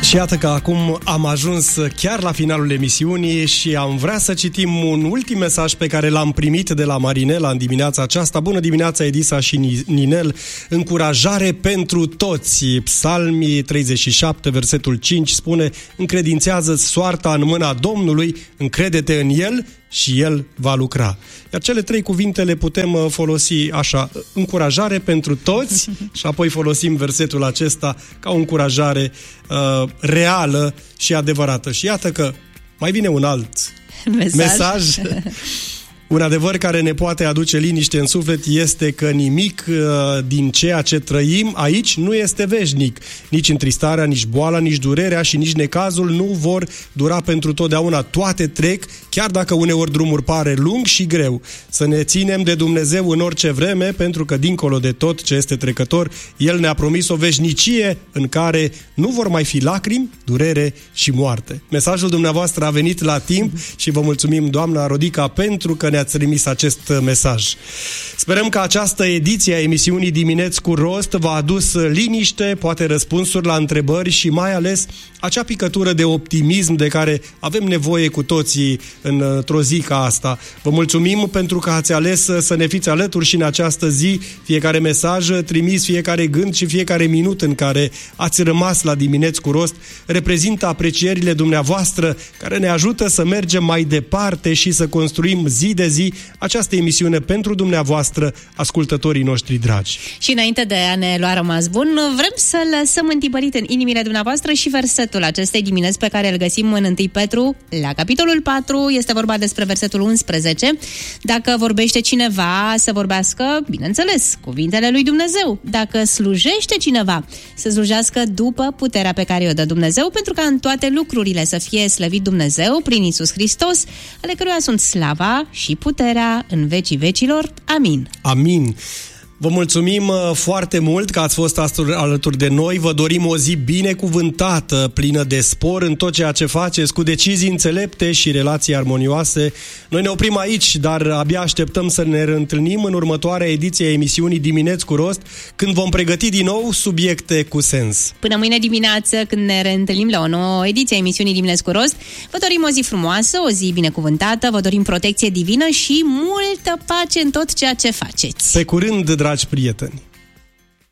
Și iată că acum am ajuns chiar la finalul emisiunii și am vrea să citim un ultim mesaj pe care l-am primit de la Marinela în dimineața aceasta. Bună dimineața, Edisa și Ninel. Încurajare pentru toți. Psalmii 37, versetul 5 spune: încredințează soarta în mâna Domnului, încrede-te în El și El va lucra. Iar cele 3 cuvinte le putem folosi așa: încurajare pentru toți, și apoi folosim versetul acesta ca o încurajare reală și adevărată. Și iată că mai vine un alt mesaj. Un adevăr care ne poate aduce liniște în suflet este că nimic din ceea ce trăim aici nu este veșnic. Nici întristarea, nici boala, nici durerea și nici necazul nu vor dura pentru totdeauna. Toate trec, chiar dacă uneori drumul pare lung și greu. Să ne ținem de Dumnezeu în orice vreme, pentru că dincolo de tot ce este trecător, El ne-a promis o veșnicie în care nu vor mai fi lacrimi, durere și moarte. Mesajul dumneavoastră a venit la timp și vă mulțumim, doamna Rodica, pentru că ne-ați trimis acest mesaj. Sperăm că această ediție a emisiunii Dimineți cu Rost v-a adus liniște, poate răspunsuri la întrebări și mai ales acea picătură de optimism de care avem nevoie cu toții într-o zi ca asta. Vă mulțumim pentru că ați ales să ne fiți alături și în această zi. Fiecare mesaj trimis, fiecare gând și fiecare minut în care ați rămas la Dimineți cu Rost reprezintă aprecierile dumneavoastră care ne ajută să mergem mai departe și să construim zi de zi această emisiune pentru dumneavoastră, ascultătorii noștri dragi. Și înainte de a ne lua rămas bun, vrem să lăsăm întipărit în inimile dumneavoastră și versetul acestei dimineți pe care îl găsim în 1 Petru, la capitolul 4, este vorba despre versetul 11. Dacă vorbește cineva, să vorbească, bineînțeles, cuvintele lui Dumnezeu. Dacă slujește cineva, să slujească după puterea pe care o dă Dumnezeu, pentru ca în toate lucrurile să fie slăvit Dumnezeu prin Iisus Hristos, ale căruia sunt slava și puterea în vecii vecilor. Amin. Amin. Vă mulțumim foarte mult că ați fost alături de noi. Vă dorim o zi binecuvântată, plină de spor în tot ceea ce faceți, cu decizii înțelepte și relații armonioase. Noi ne oprim aici, dar abia așteptăm să ne reîntâlnim în următoarea ediție a emisiunii Dimineți cu Rost, când vom pregăti din nou subiecte cu sens. Până mâine dimineață, când ne reîntâlnim la o nouă ediție a emisiunii Dimineți cu Rost, vă dorim o zi frumoasă, o zi binecuvântată, vă dorim protecție divină și multă pace în tot ceea ce faceți. Pe curând, dragi prieteni!